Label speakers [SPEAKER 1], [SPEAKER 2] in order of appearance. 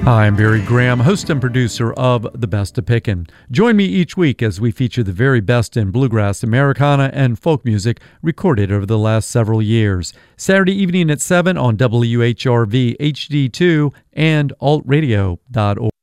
[SPEAKER 1] Hi, I'm Barry Graham, host and producer of The Best of Pickin'. Join me each week as we feature the very best in bluegrass, Americana, and folk music recorded over the last several years. Saturday evening at 7 on WHRV HD2 and altradio.org.